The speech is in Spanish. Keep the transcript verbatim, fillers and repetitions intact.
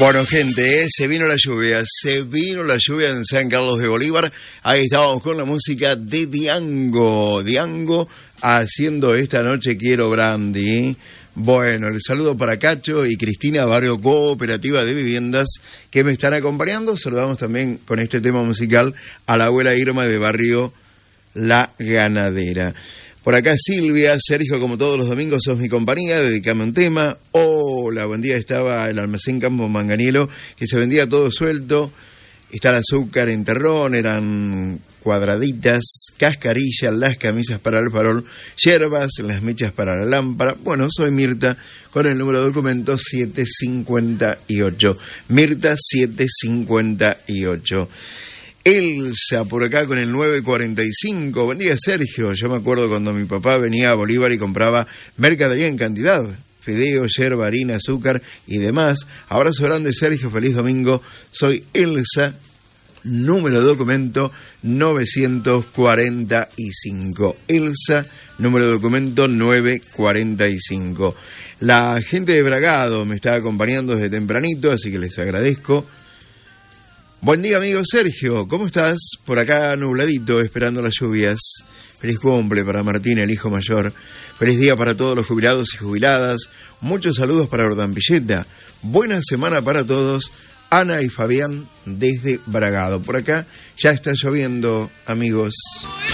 Bueno, gente, ¿eh? se vino la lluvia, se vino la lluvia en San Carlos de Bolívar. Ahí estábamos con la música de Diango, Diango haciendo Esta Noche Quiero Brandy. Bueno, el saludo para Cacho y Cristina, Barrio Cooperativa de Viviendas, que me están acompañando. Saludamos también con este tema musical a la abuela Irma de Barrio La Ganadera. Por acá Silvia, Sergio, como todos los domingos, sos mi compañía, dedicame un tema. Hola, buen día, estaba el almacén Campo Manganiello, que se vendía todo suelto. Está el azúcar en terrón, eran cuadraditas, cascarillas, las camisas para el farol, hierbas, las mechas para la lámpara. Bueno, soy Mirta, con el número de documento siete cincuenta y ocho. Mirta siete cincuenta y ocho. Elsa, por acá con el nueve cuarenta y cinco. Buen día, Sergio. Yo me acuerdo cuando mi papá venía a Bolívar y compraba mercadería en cantidad. Fideos, yerba, harina, azúcar y demás. Abrazo grande, Sergio. Feliz domingo. Soy Elsa, número de documento novecientos cuarenta y cinco. Elsa, número de documento novecientos cuarenta y cinco. La gente de Bragado me está acompañando desde tempranito, así que les agradezco. Buen día, amigo Sergio, ¿cómo estás? Por acá nubladito, esperando las lluvias. Feliz cumple para Martín, el hijo mayor. Feliz día para todos los jubilados y jubiladas. Muchos saludos para Ordampilleta. Buena semana para todos. Ana y Fabián desde Bragado. Por acá ya está lloviendo, amigos.